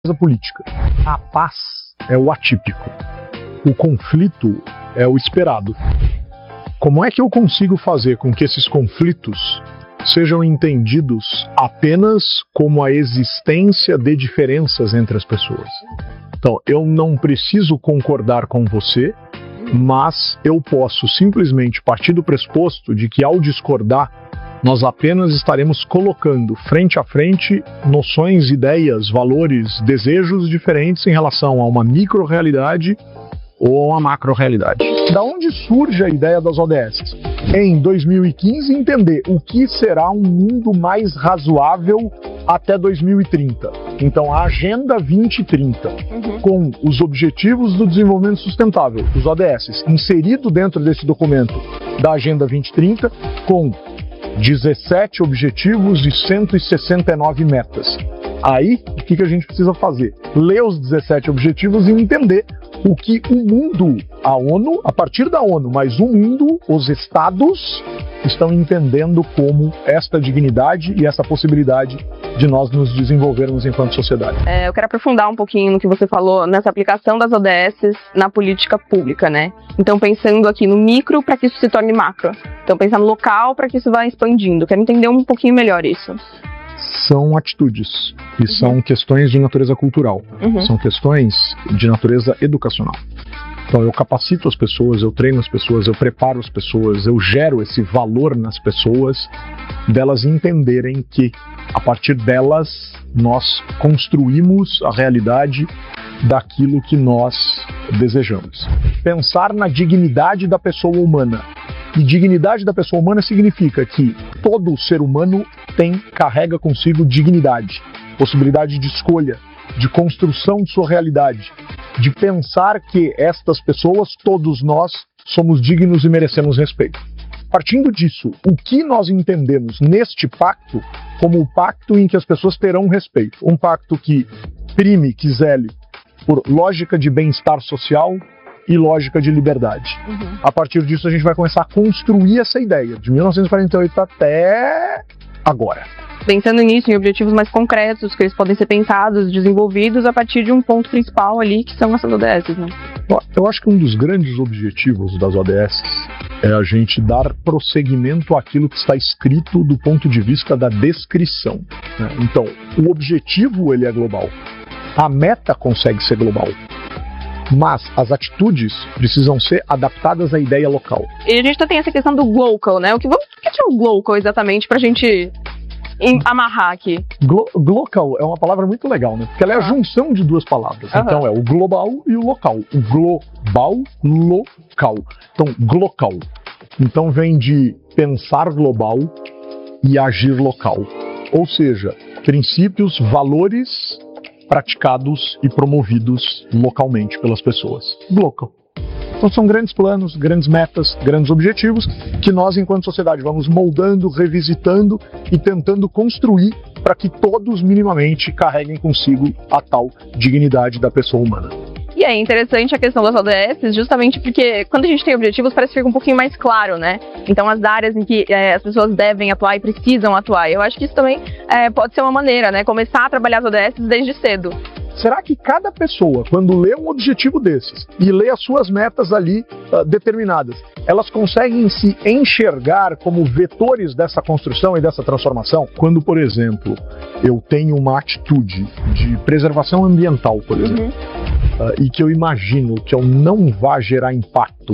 política. A paz é o atípico. O conflito é o esperado. Como é que eu consigo fazer com que esses conflitos sejam entendidos apenas como a existência de diferenças entre as pessoas? Então, eu não preciso concordar com você, mas eu posso simplesmente partir do pressuposto de que, ao discordar, nós apenas estaremos colocando frente a frente noções, ideias, valores, desejos diferentes em relação a uma micro-realidade ou a uma macro-realidade. Da onde surge a ideia das ODS? Em 2015, entender o que será um mundo mais razoável até 2030. Então, a Agenda 2030, com os Objetivos do Desenvolvimento Sustentável, os ODS, inserido dentro desse documento da Agenda 2030, com 17 objetivos e 169 metas. Aí, o que a gente precisa fazer? Ler os 17 objetivos e entender o que o mundo, a ONU, a partir da ONU, mas o mundo, os estados, estão entendendo como esta dignidade e essa possibilidade de nós nos desenvolvermos enquanto sociedade. Eu quero aprofundar um pouquinho no que você falou nessa aplicação das ODS na política pública, né? Então, pensando aqui no micro para que isso se torne macro. Então, pensar no local para que isso vá expandindo. Quero entender um pouquinho melhor isso. São atitudes e são questões de natureza cultural, são questões de natureza educacional. Então eu capacito as pessoas, eu treino as pessoas, eu preparo as pessoas, eu gero esse valor nas pessoas, delas entenderem que a partir delas nós construímos a realidade daquilo que nós desejamos. Pensar na dignidade da pessoa humana. E dignidade da pessoa humana significa que todo ser humano carrega consigo dignidade, possibilidade de escolha, de construção de sua realidade, de pensar que estas pessoas, todos nós, somos dignos e merecemos respeito. Partindo disso, o que nós entendemos neste pacto como o pacto em que as pessoas terão respeito? Um pacto que prime, que zele por lógica de bem-estar social e lógica de liberdade. A partir disso, a gente vai começar a construir essa ideia, de 1948 até agora. Pensando nisso, em objetivos mais concretos, que eles podem ser pensados, desenvolvidos a partir de um ponto principal ali, que são essas ODS, né? Eu acho que um dos grandes objetivos das ODS é a gente dar prosseguimento àquilo que está escrito do ponto de vista da descrição, né? Então, o objetivo ele é global, a meta consegue ser global, mas as atitudes precisam ser adaptadas à ideia local. E a gente tem essa questão do glocal, né? O que é o glocal exatamente pra gente amarrar aqui? Glocal é uma palavra muito legal, né? Porque ela é a junção de duas palavras. Então é o global e o local. O global, local. Então, glocal. Então vem de pensar global e agir local. Ou seja, princípios, valores praticados e promovidos localmente pelas pessoas. Glocal. Então são grandes planos, grandes metas, grandes objetivos que nós, enquanto sociedade, vamos moldando, revisitando e tentando construir para que todos minimamente carreguem consigo a tal dignidade da pessoa humana. E é interessante a questão das ODS, justamente porque quando a gente tem objetivos parece que fica um pouquinho mais claro, né? Então as áreas em que as pessoas devem atuar e precisam atuar. Eu acho que isso também pode ser uma maneira, né? Começar a trabalhar as ODS desde cedo. Será que cada pessoa, quando lê um objetivo desses e lê as suas metas ali determinadas, elas conseguem se enxergar como vetores dessa construção e dessa transformação? Quando, por exemplo, eu tenho uma atitude de preservação ambiental, por exemplo, e que eu imagino que eu não vá gerar impacto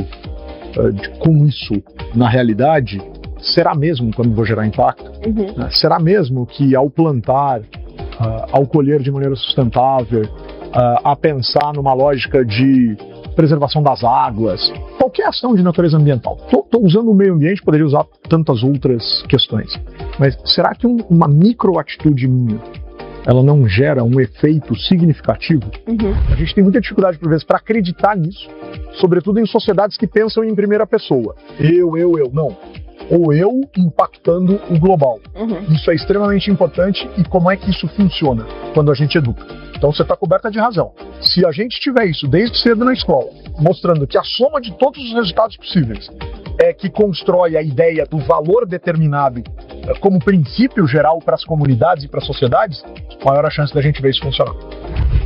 com isso na realidade, será mesmo quando vou gerar impacto? Será mesmo que ao plantar, ao colher de maneira sustentável, a pensar numa lógica de preservação das águas, qualquer ação de natureza ambiental. Estou usando o meio ambiente, poderia usar tantas outras questões, mas será que uma microatitude minha, ela não gera um efeito significativo? A gente tem muita dificuldade, por vezes, para acreditar nisso, sobretudo em sociedades que pensam em primeira pessoa. Eu, não. Ou eu impactando o global. Isso é extremamente importante. E como é que isso funciona quando a gente educa? Então você está coberta de razão. Se a gente tiver isso desde cedo na escola, mostrando que a soma de todos os resultados possíveis que constrói a ideia do valor determinado como princípio geral para as comunidades e para as sociedades, maior a chance da gente ver isso funcionar.